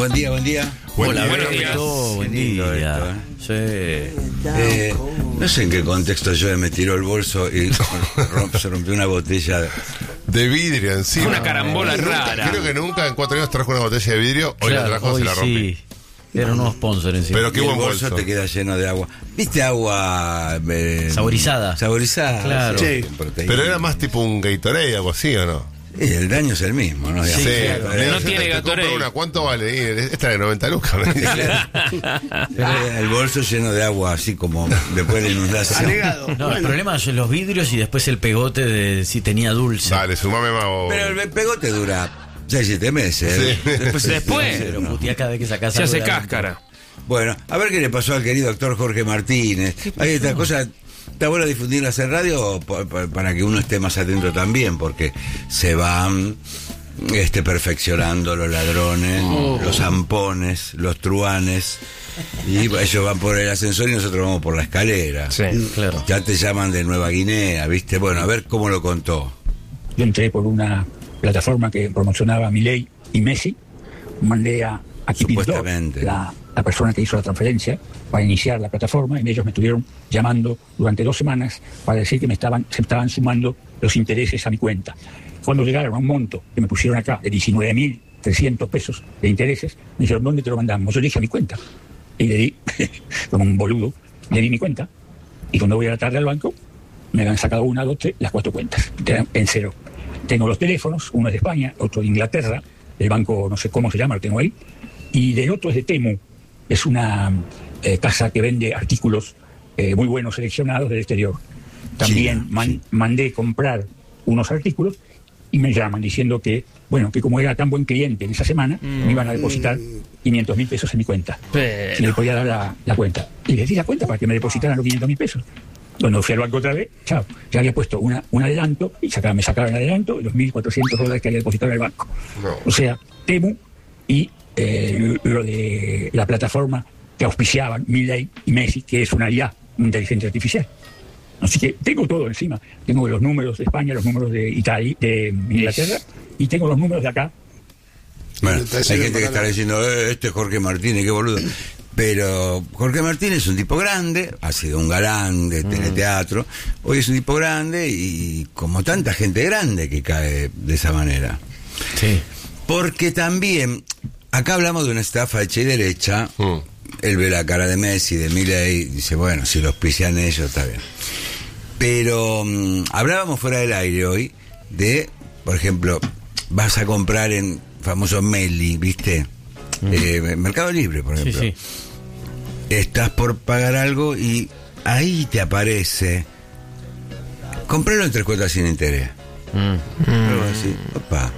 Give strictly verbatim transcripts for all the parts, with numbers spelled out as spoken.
Buen día, buen día. Hola, buenos días. Buen día. Esto, ¿eh? Sí. Eh, no sé en qué contexto yo me tiró el bolso y romp, se rompió una botella. De vidrio encima. Una carambola Nunca- rara. Creo que nunca en cuatro años trajo una botella de vidrio. Hoy la Claro, trajo, se hoy la rompí. sí. Era un nuevo sponsor encima. Pero qué Y el buen bolso bolso. te queda lleno de agua. ¿Viste agua eh, Saborizada. Saborizada. Claro. Sí. Sí. con proteína. Pero era más tipo un Gatorade, algo así, ¿o no? Y el daño es el mismo, ¿no? Sí, claro. Mira, No yo tiene te- te compro Gatorade. una. ¿Cuánto vale? Y esta es de noventa lucas. me dice. Pero el bolso lleno de agua, así como después de la inundación. Anegado. No, el Bueno, problema son los vidrios y después el pegote de si tenía dulce. Dale, sumame más. vos. Pero el pegote dura seis, siete meses. ¿eh? Sí. Después, se- Después, se- pero no. putea cada vez que sacas Se algo hace de adentro. cáscara. Bueno, a ver qué le pasó al querido actor Jorge Martínez. Hay estas cosas. Está bueno difundirlas en radio pa- pa- para que uno esté más atento también, porque se van este, perfeccionando los ladrones, los zampones, los truanes, y ellos van por el ascensor y nosotros vamos por la escalera. Sí. Claro. Ya te llaman de Nueva Guinea, ¿viste? Bueno, a ver cómo lo contó. Yo entré por una plataforma que promocionaba a Milei y Messi, mandé a, a Kipindor, Supuestamente. la, la persona que hizo la transferencia, para iniciar la plataforma, y ellos me estuvieron llamando durante dos semanas para decir que me estaban, se estaban sumando los intereses a mi cuenta. Cuando llegaron a un monto que me pusieron acá de diecinueve mil trescientos pesos de intereses, me dijeron, ¿dónde te lo mandamos? Yo le dije a mi cuenta. Y le di, como un boludo, le di mi cuenta, y cuando voy a la tarde al banco, me han sacado una, dos, tres, las cuatro cuentas, en cero. Tengo los teléfonos, uno es de España, otro de Inglaterra, el banco no sé cómo se llama, lo tengo ahí, y del otro es de Temu, es una eh, casa que vende artículos eh, muy buenos seleccionados del exterior. También China, man- sí. mandé comprar unos artículos y me llaman diciendo que, bueno, que como era tan buen cliente en esa semana, me iban a depositar quinientos mil pesos en mi cuenta. Pero- Si le podía dar la, la cuenta. Y les di la cuenta para que me depositaran los quinientos mil pesos. Cuando fui al banco otra vez, chao, ya había puesto una, un adelanto y saca- me sacaron el adelanto y los mil cuatrocientos dólares que había depositado en el banco. No. O sea, Temu y eh, lo de la plataforma que auspiciaban Milei y Messi, que es una I A, una inteligencia artificial. Así que tengo todo encima. Tengo los números de España, los números de Italia, de Inglaterra, y tengo los números de acá. Bueno, Está hay haciendo gente que para está la- diciendo, eh, este es Jorge Martínez, qué boludo. Pero Jorge Martínez es un tipo grande, ha sido un galán de teleteatro, hoy es un tipo grande y como tanta gente grande que cae de esa manera. Sí. Porque también, acá hablamos de una estafa hecha y derecha, Mm. él ve la cara de Messi, de Milei, dice, bueno, si los pician ellos, está bien. Pero mm, hablábamos fuera del aire hoy de, por ejemplo, vas a comprar en famoso Meli, ¿viste? Eh, Mercado Libre, por Sí, ejemplo. sí. Estás por pagar algo y ahí te aparece, compralo en tres cuotas sin interés. Algo así. Opa.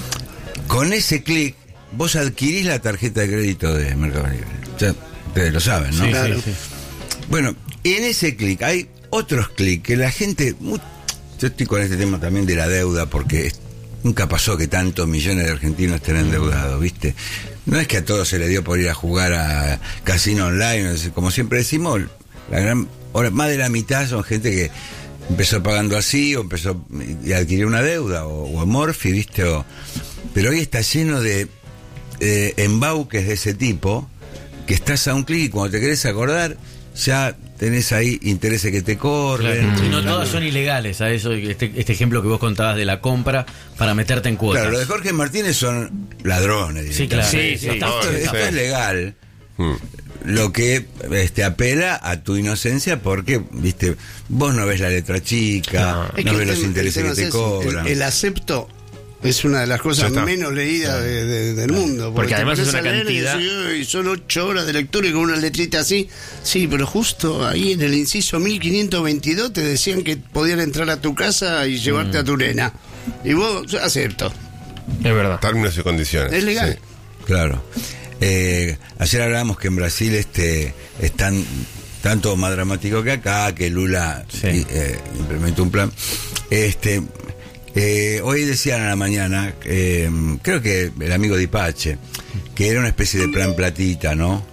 Con ese clic, vos adquirís la tarjeta de crédito de Mercado Libre. Ya ustedes lo saben, ¿no? Sí, Claro. sí, sí. Bueno, en ese clic hay otros clics que la gente... mu- Yo estoy con este tema también de la deuda porque es- nunca pasó que tantos millones de argentinos estén endeudados, ¿viste? No es que a todos se le dio por ir a jugar a casino online, es- como siempre decimos, la gran, ahora más de la mitad son gente que empezó pagando así o empezó y adquirió una deuda o, o Morphy, ¿viste? O, pero hoy está lleno de eh, embauques de ese tipo que estás a un clic y cuando te querés acordar ya tenés ahí intereses que te corren. Claro. Y no todas son ilegales, a eso, este, este ejemplo que vos contabas de la compra para meterte en cuotas. Claro, lo de Jorge Martínez son ladrones. Sí, claro. directamente. Sí, sí. Está- No, Esto, sí. esto es legal. Mm. Lo que este, apela a tu inocencia porque, viste, vos no ves la letra chica, Es no que ves el los tema- intereses el que tema te es ese, cobran. El, el acepto es una de las Ya cosas está. menos leídas de- de- del mundo. Porque te además es pones una a leer y cantidad- decís, "Uy, son ocho horas de lectura y con una letrita así. Sí, pero justo ahí en el inciso mil quinientos veintidós te decían que podían entrar a tu casa y llevarte a tu nena. Y vos, yo acepto. Es verdad. Términos y condiciones. Es legal. Sí. Claro. Eh, ayer hablábamos que en Brasil este es tan, tanto más dramático que acá, que Lula Sí. y, eh, implementó un plan. Este, eh, hoy decían a la mañana, eh, creo que el amigo Dipache, que era una especie de plan platita, ¿no?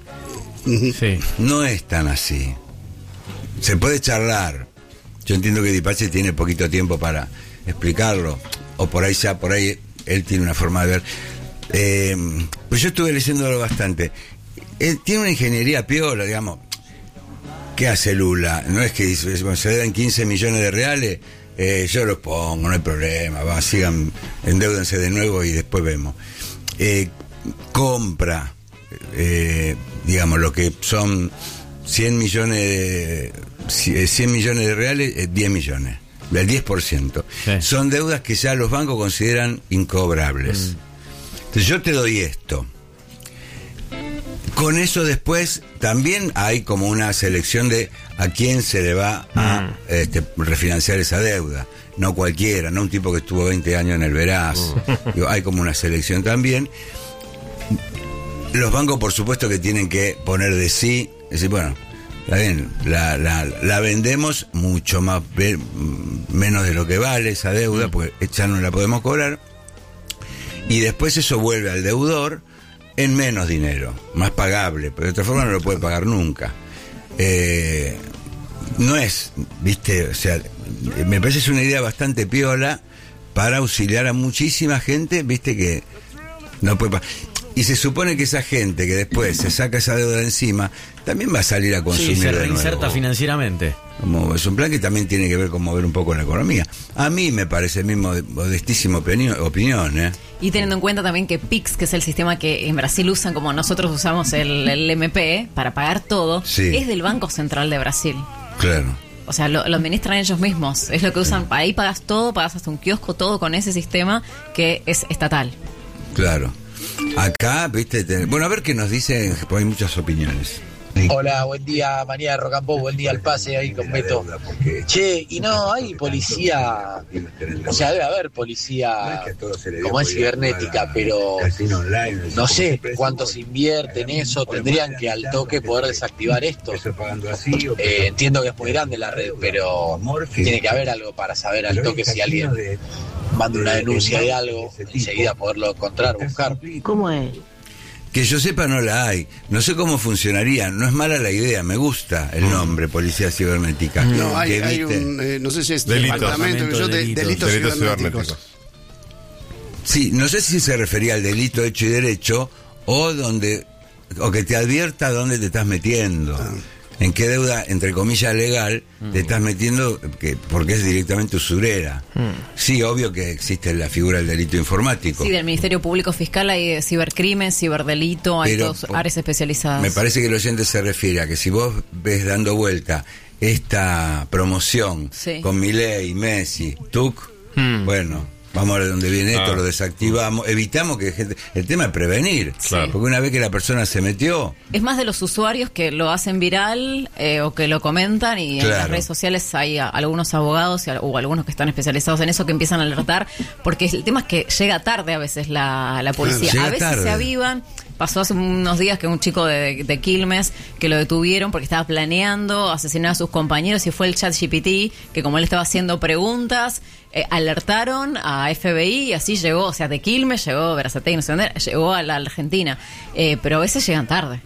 Sí. No es tan así. Se puede charlar. Yo entiendo que Dipache tiene poquito tiempo para explicarlo, o por ahí ya, por ahí él tiene una forma de ver. Eh, pues yo estuve leyéndolo bastante. Eh, tiene una ingeniería piola, digamos. ¿Qué hace Lula? No es que dice, bueno, se dan quince millones de reales, eh, yo los pongo, no hay problema, va, sigan, endeudense de nuevo y después vemos. Eh, compra, eh, digamos, lo que son cien millones de, cien millones de reales, eh, diez millones, del diez por ciento. Sí. Son deudas que ya los bancos consideran incobrables. Mm. Entonces yo te doy esto. Con eso después también hay como una selección de a quién se le va a mm. este, refinanciar esa deuda. No cualquiera, no un tipo que estuvo veinte años en el Veraz. Mm. Digo, hay como una selección también. Los bancos, por supuesto, que tienen que poner de sí, decir, bueno, está bien, la, la, la vendemos mucho más, menos de lo que vale esa deuda, mm. porque ya no la podemos cobrar. Y después eso vuelve al deudor en menos dinero, más pagable, pero de otra forma no lo puede pagar nunca. Eh, no es, viste, o sea, me parece es una idea bastante piola para auxiliar a muchísima gente, viste, que no puede pagar. Y se supone que esa gente que después se saca esa deuda de encima también va a salir a consumir. Sí, se de reinserta nuevo. financieramente. Como es un plan que también tiene que ver con mover un poco la economía. A mí me parece mismo modestísima opinión, opinión ¿eh? Y teniendo en cuenta también que Pix, que es el sistema que en Brasil usan como nosotros usamos el, el M P para pagar todo, sí. es del Banco Central de Brasil. Claro. O sea, lo, lo administran ellos mismos. Es lo que usan. Ahí pagas todo, pagas hasta un kiosco, todo con ese sistema que es estatal. Claro. Acá, viste, te... bueno, a ver qué nos dicen, porque hay muchas opiniones. Hola, buen día, María de Rocampo, buen día al pase ahí con Beto. Che, y no, hay policía, o sea, debe haber policía como es cibernética, pero no sé cuánto se invierte en eso, tendrían que al toque poder desactivar esto. Eh, entiendo que es muy grande la red, pero tiene que haber algo para saber al toque si alguien manda una denuncia de algo, enseguida poderlo encontrar, buscar. ¿Cómo es? Que yo sepa no la hay. No sé cómo funcionaría. No es mala la idea. Me gusta el nombre, Policía Cibernética. No, hay, que, hay un... Eh, no sé si es delitos. departamento que yo de, delitos, delitos, delitos cibernéticos. cibernéticos. Sí, no sé si se refería al delito hecho y derecho o donde... o que te advierta dónde te estás metiendo. Ah. En qué deuda, entre comillas, legal mm. te estás metiendo, que, porque es directamente usurera. Mm. Sí, obvio que existe la figura del delito informático. Sí, del Ministerio Público Fiscal hay cibercrimen, ciberdelito, hay dos áreas especializadas. Me parece que el oyente se refiere a que si vos ves dando vuelta esta promoción sí. con Milei, Messi, Tuc, mm. bueno... Vamos a ver de dónde viene esto, ah. lo desactivamos, evitamos que gente... El tema es prevenir, claro. porque una vez que la persona se metió... Es más de los usuarios que lo hacen viral eh, o que lo comentan y claro. en las redes sociales hay a, algunos abogados y a, o algunos que están especializados en eso que empiezan a alertar, porque el tema es que llega tarde a veces la, la policía, llega a veces tarde. se avivan. Pasó hace unos días que un chico de, de Quilmes que lo detuvieron porque estaba planeando asesinar a sus compañeros y fue el ChatGPT que como él estaba haciendo preguntas, eh, alertaron a F B I y así llegó, o sea, de Quilmes llegó a Berazategui, no sé dónde, llegó a la Argentina. Eh, pero a veces llegan tarde.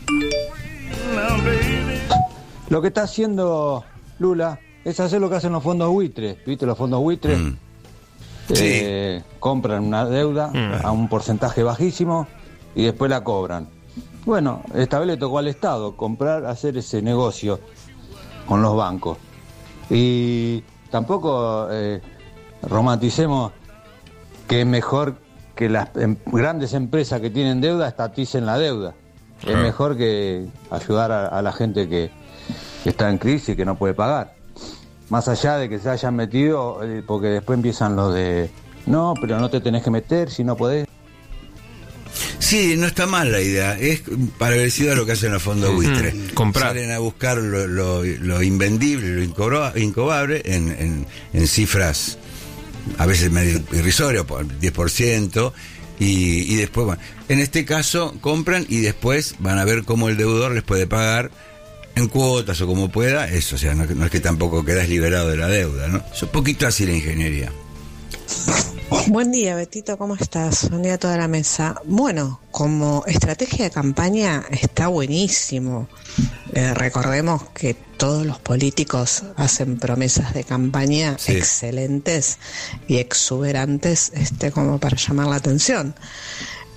Lo que está haciendo Lula es hacer lo que hacen los fondos buitres. ¿Viste los fondos buitres? Mm. Eh, sí. Compran una deuda mm. a un porcentaje bajísimo y después la cobran. Bueno, esta vez le tocó al Estado comprar, hacer ese negocio con los bancos. Y tampoco eh, romanticemos que es mejor que las em, grandes empresas que tienen deuda estaticen la deuda. Es mejor que ayudar a, a la gente que, que está en crisis y que no puede pagar. Más allá de que se hayan metido, eh, porque después empiezan los de no, pero no te tenés que meter si no podés. Sí, no está mal la idea. Es parecido a lo que hacen los fondos buitres. Mm, comprar. Salen a buscar lo, lo, lo invendible, lo incobra, incobrable en, en, en cifras a veces medio irrisorias, por diez por ciento. Y, y después, bueno, en este caso compran y después van a ver cómo el deudor les puede pagar en cuotas o como pueda. Eso, o sea, no, no es que tampoco quedas liberado de la deuda, ¿no? Es un poquito así la ingeniería. Buen día, Betito, ¿cómo estás? Buen día a toda la mesa. Bueno, como estrategia de campaña está buenísimo. Eh, recordemos que todos los políticos hacen promesas de campaña sí. excelentes y exuberantes, este, como para llamar la atención.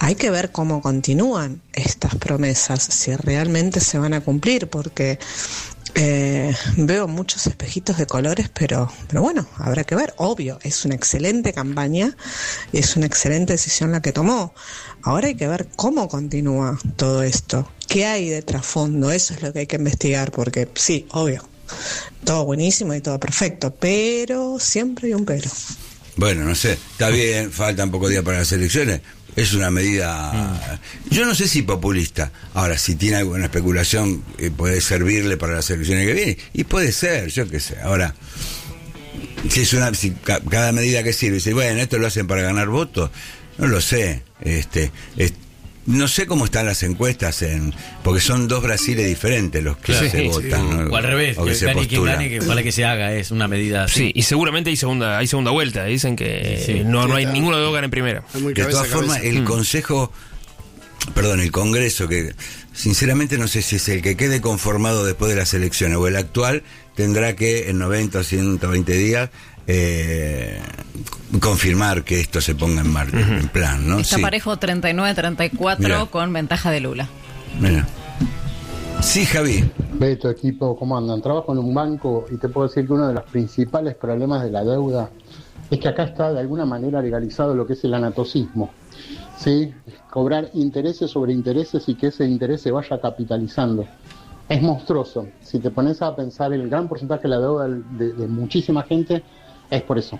hay que ver cómo continúan estas promesas, si realmente se van a cumplir, porque eh, veo muchos espejitos de colores, pero, pero bueno, habrá que ver. Obvio, es una excelente campaña, es una excelente decisión la que tomó. Ahora hay que ver cómo continúa todo esto, qué hay de trasfondo, eso es lo que hay que investigar, porque sí, obvio, todo buenísimo y todo perfecto, pero siempre hay un pero. Bueno, no sé, está bien, faltan pocos días para las elecciones, es una medida, yo no sé si populista. Ahora, si tiene alguna especulación, eh, puede servirle para las elecciones que vienen, y puede ser, yo qué sé. Ahora, si es una, si ca- cada medida que sirve, si bueno, esto lo hacen para ganar votos, no lo sé, este, es, no sé cómo están las encuestas, en porque son dos Brasiles diferentes los que Claro, se sí, votan, sí. ¿no? O al revés, o que que se gane quien postulan. gane, que ojalá que se haga, es una medida así. Sí, y seguramente hay segunda hay segunda vuelta. Dicen que Sí, sí. no, no hay Sí, ninguno de los dos gana en primera. Es muy De cabeza todas a cabeza. formas, el Consejo, perdón, el Congreso, que sinceramente no sé si es el que quede conformado después de las elecciones o el actual, tendrá que en noventa o ciento veinte días eh, confirmar que esto se ponga en marcha, uh-huh. en plan, ¿no? Está Sí. parejo treinta y nueve treinta y cuatro Mirá. con ventaja de Lula. Mira. Sí, Javi. Beto, equipo, ¿cómo andan? Trabajo en un banco y te puedo decir que uno de los principales problemas de la deuda es que acá está de alguna manera legalizado lo que es el anatocismo, ¿sí? Cobrar intereses sobre intereses y que ese interés se vaya capitalizando. Es monstruoso. Si te pones a pensar, el gran porcentaje de la deuda de, de muchísima gente es por eso.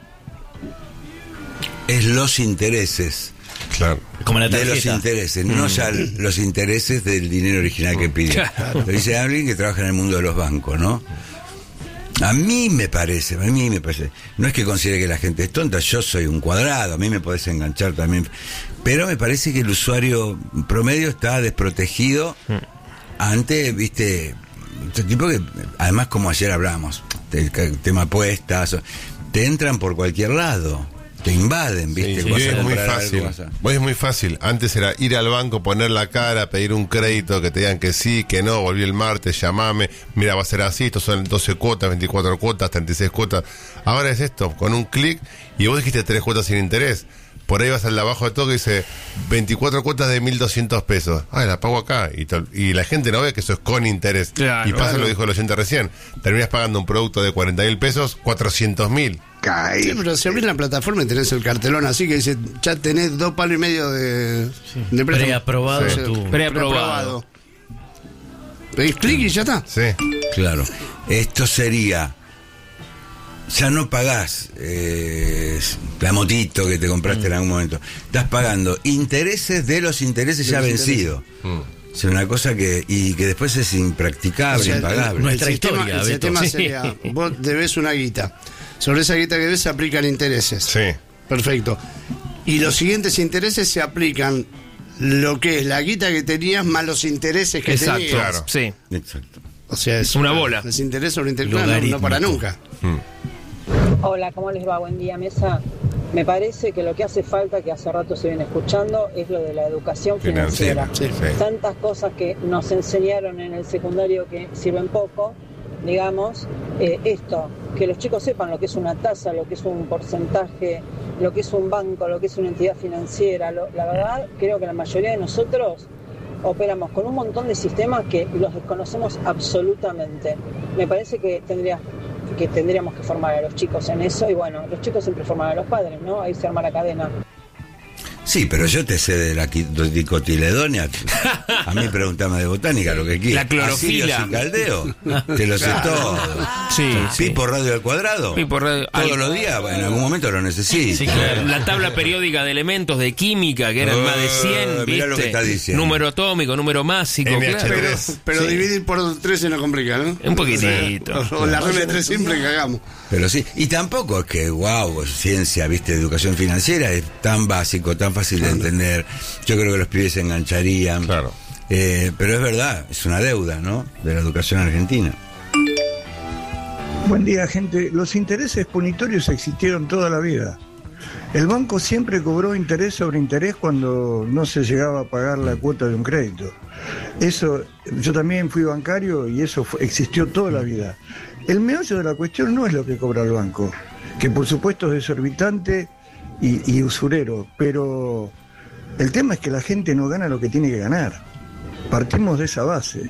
Es los intereses. Claro. Como la De tarjeta. los intereses, no ya los intereses del dinero original que pide. Lo dice alguien que trabaja en el mundo de los bancos, ¿no? A mí me parece, a mí me parece. No es que considere que la gente es tonta, yo soy un cuadrado, a mí me podés enganchar también. Pero me parece que el usuario promedio está desprotegido ante, viste, este tipo que, además, como ayer hablamos, el tema apuestas, te entran por cualquier lado. Te invaden, ¿viste? Sí, Vas sí, a es muy comprar algo, fácil. vas a- Hoy es muy fácil. Antes era ir al banco, poner la cara, pedir un crédito, que te digan que sí, que no, volví el martes, llamame, mira, va a ser así, estos son doce cuotas, veinticuatro cuotas, treinta y seis cuotas. Ahora es esto, con un clic, y vos dijiste tres cuotas sin interés. Por ahí vas al de abajo de todo que dice veinticuatro cuotas de mil doscientos pesos. Ah, la pago acá. Y, tal, y la gente no ve que eso es con interés. Claro, y pasa, claro. lo dijo el oyente recién. Terminas pagando un producto de cuarenta mil pesos, cuatrocientos mil. Sí, pero si abrís la plataforma y tenés el cartelón así que dice, ya tenés dos palos y medio de, de préstamo. Preaprobado Sí. tu- Preaprobado. Pedís clic y ya está. Sí. Claro. Esto sería, ya no pagás eh, la motito que te compraste en algún momento. Estás pagando intereses de los intereses De ya los vencidos. O sea, una cosa que, y que después es impracticable, O sea, impagable. el Nuestra sistema, historia, el Beto. sistema Sí. sería, vos debés una guita. Sobre esa guita que debes se aplican intereses. Sí. Perfecto. Y los siguientes intereses se aplican lo que es la guita que tenías más los intereses que Exacto. tenías. Claro. Sí. Exacto. O sea, es Una bola. Es interés sobre interés. Claro, no, no Logarítmico. para nunca. Hola, ¿cómo les va? Buen día, mesa. Me parece que lo que hace falta, que hace rato se viene escuchando, es lo de la educación financiera. Financiera, sí. Tantas cosas que nos enseñaron en el secundario que sirven poco, digamos. Eh, esto, que los chicos sepan lo que es una tasa, lo que es un porcentaje, lo que es un banco, lo que es una entidad financiera. Lo- la verdad, creo que la mayoría de nosotros operamos con un montón de sistemas que los desconocemos absolutamente. Me parece que tendría que tendríamos que formar a los chicos en eso, y bueno, los chicos siempre forman a los padres, ¿no? Ahí se arma la cadena. Sí, pero yo te sé de la qui- dicotiledonia. A mí pregúntame de botánica lo que quieras. La clorofila. Asirios y caldeo. Te lo sé todo. Sí, Pi sí. por radio al cuadrado. Pi por radio- Todos al- los días, bueno, en algún momento lo necesito. Sí, claro. La tabla periódica de elementos de química, que eran Ah, más de cien, mirá ¿viste? lo que está diciendo. Número atómico, número másico, N H claro. tres. Pero Sí. dividir por tres se nos complica, ¿no? Un poquitito. O, o la regla de tres simple que hagamos. Pero sí, y tampoco es que, wow, ciencia, viste, educación financiera es tan básico, tan fácil de entender. Yo creo que los pibes se engancharían. Claro. Eh, pero es verdad, es una deuda, ¿no? De la educación argentina. Buen día, gente. Los intereses punitorios existieron toda la vida. El banco siempre cobró interés sobre interés cuando no se llegaba a pagar la cuota de un crédito. Eso, yo también fui bancario y eso fue- existió toda la vida. El meollo de la cuestión no es lo que cobra el banco, que por supuesto es desorbitante y, y usurero, pero El tema es que la gente no gana lo que tiene que ganar. Partimos de esa base.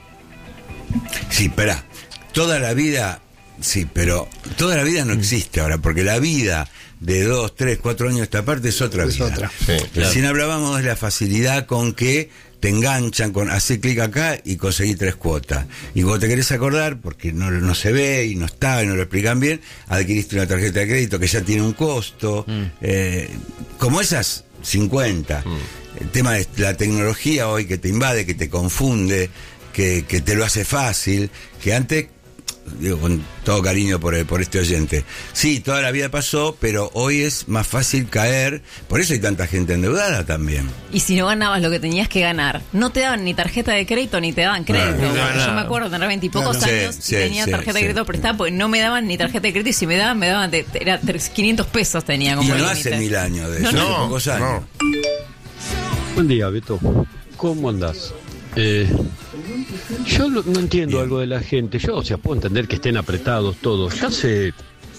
Sí, espera, toda la vida, sí, pero toda la vida no existe ahora, porque la vida de dos, tres, cuatro años a esta parte es otra Es vida. otra. Sí, claro. Recién hablábamos de la facilidad con que te enganchan con hacer clic acá y conseguir tres cuotas. Y cuando te querés acordar, porque no, no se ve y no está y no lo explican bien, adquiriste una tarjeta de crédito que ya tiene un costo. Mm. Eh, como esas, cincuenta. Mm. El tema de la tecnología hoy que te invade, que te confunde, que, que te lo hace fácil, que antes, digo con todo cariño por, por este oyente, sí, toda la vida pasó, pero hoy es más fácil caer, por eso hay tanta gente endeudada también. Y si no ganabas lo que tenías que ganar, no te daban ni tarjeta de crédito ni te daban crédito. No, Bueno, no, no. yo me acuerdo tener veintipocos Claro. años Sí, y sí, tenía sí, tarjeta de sí. crédito prestada porque no me daban ni tarjeta de crédito y si me daban, me daban de, era quinientos pesos tenía como Y no límite. hace mil años de No, eso, no. hace pocos años. Buen día, Beto. ¿Cómo andás? Eh, yo lo- no entiendo algo de la gente. Yo, o sea, puedo entender que estén apretados todos. Ya hace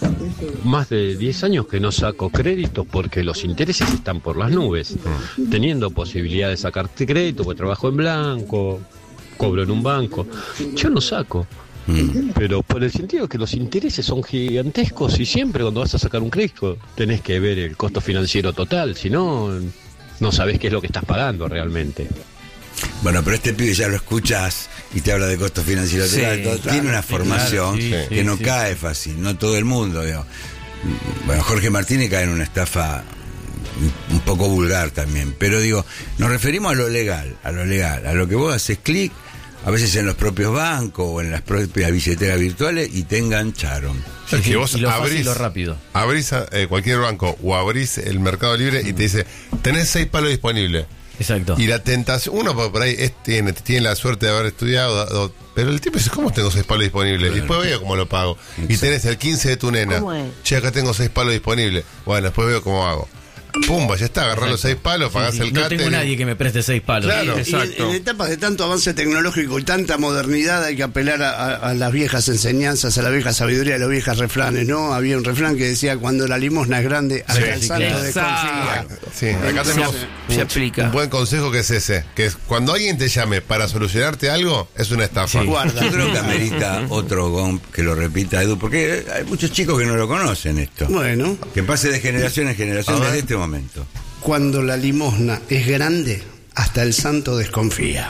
más de diez años que no saco créditos porque los intereses están por las nubes. Teniendo posibilidad de sacarte crédito, porque trabajo en blanco, cobro en un banco. Yo no saco. Pero por el sentido que los intereses son gigantescos y siempre cuando vas a sacar un crédito tenés que ver el costo financiero total, si no, no sabés qué es lo que estás pagando realmente. Bueno, pero este pibe ya lo escuchas y te habla de costos financieros. Sí, Total, todo- claro, tiene una sí, formación claro, sí, que sí, no sí. cae fácil, no todo el mundo. Digo. Bueno, Jorge Martínez cae en una estafa un poco vulgar también, pero digo, nos referimos a lo legal, a lo legal, a lo que vos haces clic, a veces en los propios bancos o en las propias billeteras virtuales y te engancharon. Es que vos y lo fácil abrís, y lo rápido. abrís eh, cualquier banco o abrís el Mercado Libre y te dice, tenés seis palos disponibles. Exacto. Y la tentación, uno por ahí es, tiene, tiene la suerte de haber estudiado, o- pero el tipo dice, ¿cómo tengo seis palos disponibles? Y después veo cómo lo pago. Y tenés el quince de tu nena. ¿Cómo es? Che, acá tengo seis palos disponibles. Bueno, después veo cómo hago. Pumba, ya está, agarrás los seis palos, Sí, pagás sí. el No cate. tengo nadie que me preste seis palos. Claro, Y en, en etapas de tanto avance tecnológico y tanta modernidad hay que apelar a, a- a las viejas enseñanzas, a la vieja sabiduría, a los viejos refranes, ¿no? Había un refrán que decía, cuando la limosna es grande, hasta Sí, el sí, santo claro. desconfía. Sí, acá Se- tenemos se un- aplica. un buen consejo que es ese, que es cuando alguien te llame para solucionarte algo, es una estafa. Sí. Yo creo que amerita otro gomp que lo repita Edu, porque hay muchos chicos que no lo conocen esto. Bueno. Que pase de generación en generación A ver. desde este momento. Cuando la limosna es grande, hasta el santo desconfía.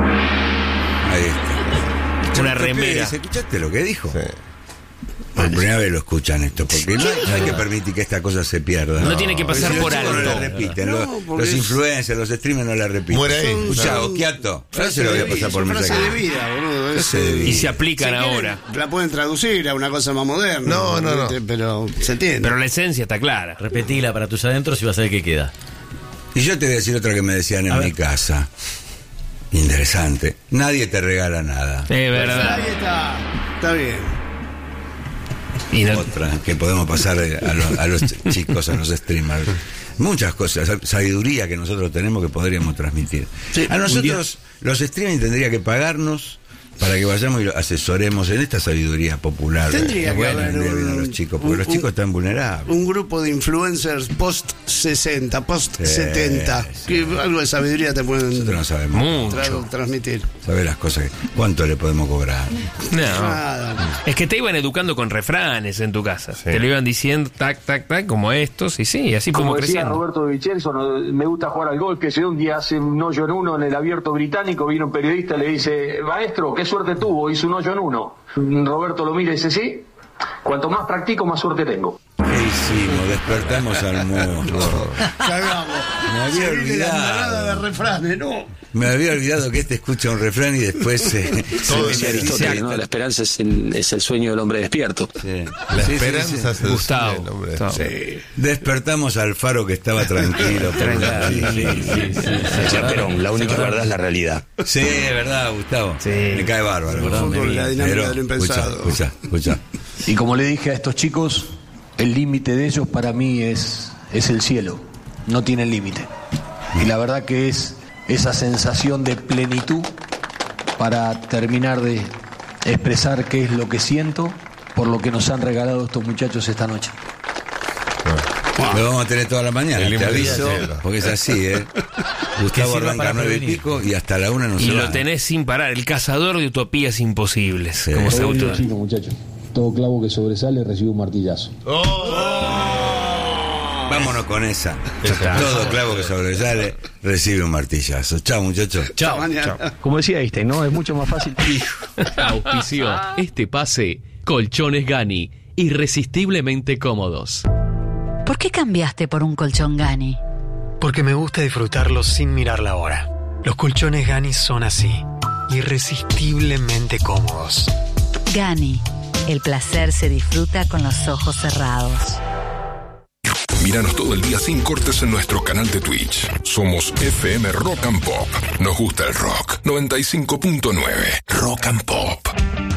Ahí está. Una Este pibe remera. dice, ¿escuchaste lo que dijo? Por primera vez lo escuchan esto, porque no, no hay que permitir que esta cosa se pierda. No tiene que pasar Porque si por los chicos alto. No la repiten, No, los, porque los es- influencers, los streamers no la repiten. Muere ahí. Escuchá, Son- Okiato, Frase no se lo voy a de pasar vida, por son mensaje. frase de vida, boludo. Es, Frase de vida. Y se aplican si quieren, ahora. La pueden traducir a una cosa más moderna. No, no, no. ¿viste? Pero se entiende. Pero la esencia está clara. Repetila para tus adentros y vas a ver qué queda. Y yo te voy a decir otra que me decían en A mi ver. casa. Interesante. Nadie te regala nada. Es verdad. Ahí está. Está bien. Y no- Otra que podemos pasar a, los- a los chicos, a los streamers. Muchas cosas, sabiduría que nosotros tenemos que podríamos transmitir. Sí, A nosotros, los streaming tendría que pagarnos para que vayamos y lo asesoremos en esta sabiduría popular. Tendría que Bueno, haber vendría bien a un- los chicos, porque un- los chicos un- están vulnerables. Un grupo de influencers post sesenta, post Sí, setenta, sí. que algo de sabiduría te pueden Nosotros no sabemos. tra- transmitir. Sabes las cosas, que- cuánto le podemos cobrar. no. Nada. Es que te iban educando con refranes en tu casa. Te lo iban diciendo tac, tac, tac, como estos, y sí, así Como como decía creciendo. Roberto de Vichelson, me gusta jugar al golf, que si un día hace un hoyo en uno en el abierto británico, viene un periodista y le dice, maestro, qué suerte tuvo, hizo un hoyo en uno. Roberto lo mira y dice, sí, cuanto más practico, más suerte tengo. ¿Qué hicimos? Despertamos al monstruo. Cagamos. Me había Se viene la embarrada olvidado. de refranes, ¿no? Me había olvidado que este escucha un refrán y después se... Como decía Aristóteles, ¿no? La esperanza es el, es el sueño del hombre despierto. La Sí, sí, esperanza sí. es el Gustavo, sueño del hombre. Gustavo. Sí. Despertamos al faro que estaba tranquilo. Tranquilo. Sí, sí, sí, sí. Decía Perón, la única verdad es la realidad. Sí, es verdad, Gustavo. Sí. Me cae bárbaro. Con la dinámica Pero, de lo impensado. Escucha, escucha, escucha. Y como le dije a estos chicos, el límite de ellos para mí es, es el cielo, no tienen límite. Y la verdad que es esa sensación de plenitud para terminar de expresar qué es lo que siento por lo que nos han regalado estos muchachos esta noche. Lo vamos a tener toda la mañana, El te límite aviso, de cero. porque es así, ¿eh? Gustavo sirva arranca para a nueve y prevenir. pico y hasta la una no Y se lo va. tenés sin parar, el cazador de utopías imposibles, Sí. como se Todo auto. bien, chino, muchachos. Todo clavo que sobresale recibe un martillazo. Vámonos con esa. Todo clavo que sobresale recibe un martillazo. Chao, muchachos. Chao. Como decía Einstein, ¿no? Es mucho más fácil. Auspició este pase Colchones Gani, irresistiblemente cómodos. ¿Por qué cambiaste por un colchón Gani? Porque me gusta disfrutarlos sin mirar la hora. Los colchones Gani son así, irresistiblemente cómodos. Gani, el placer se disfruta con los ojos cerrados. Míranos todo el día sin cortes en nuestro canal de Twitch. Somos F M Rock and Pop. Nos gusta el rock. noventa y cinco punto nueve Rock and Pop.